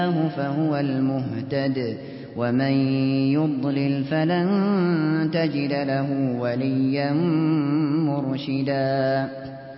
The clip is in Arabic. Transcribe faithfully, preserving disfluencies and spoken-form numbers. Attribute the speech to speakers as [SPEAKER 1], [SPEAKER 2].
[SPEAKER 1] فهو المهتد ومن يضلل فلن تجد له وليا مرشدا